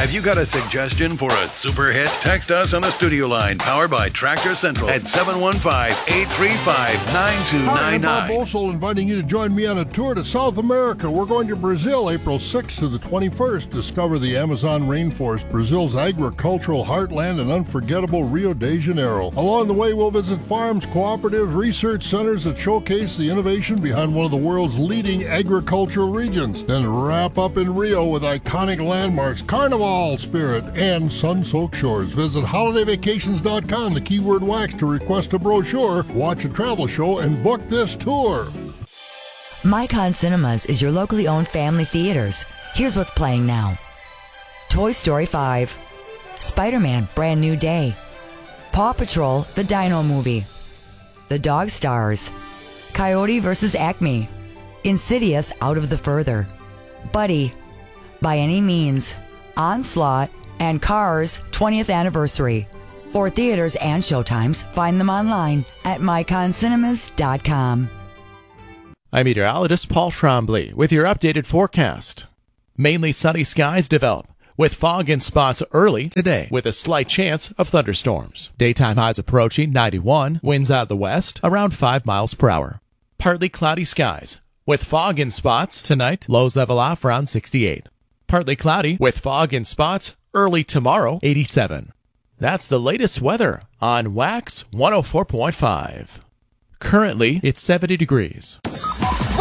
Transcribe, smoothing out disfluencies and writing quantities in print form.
Have you got a suggestion for a super hit? Text us on the studio line, powered by Tractor Central at 715-835-9299. Hi, I'm Bob Bossel, inviting you to join me on a tour to South America. We're going to Brazil, April 6th to the 21st. Discover the Amazon rainforest, Brazil's agricultural heartland, and unforgettable Rio de Janeiro. Along the way, we'll visit farms, cooperatives, research centers that showcase the innovation behind one of the world's leading agricultural regions. Then wrap up in Rio with iconic landmarks, Carnival spirit, and sun-soaked shores. Visit holidayvacations.com, the keyword wax, to request a brochure, watch a travel show, and book this tour. Mycon Cinemas is your locally owned family theaters. Here's what's playing now. Toy Story 5, Spider-Man Brand New Day, Paw Patrol The Dino Movie, The Dog Stars, Coyote vs. Acme, Insidious Out of the Further, Buddy, By Any Means, Onslaught, and Cars 20th Anniversary. For theaters and showtimes, find them online at myconcinemas.com. I'm meteorologist Paul Trombley with your updated forecast. Mainly sunny skies develop, with fog in spots early today, with a slight chance of thunderstorms. Daytime highs approaching 91, winds out of the west around 5 miles per hour. Partly cloudy skies, with fog in spots tonight, lows level off around 68. Partly cloudy, with fog in spots early tomorrow, 87. That's the latest weather on Wax 104.5. Currently, it's 70 degrees.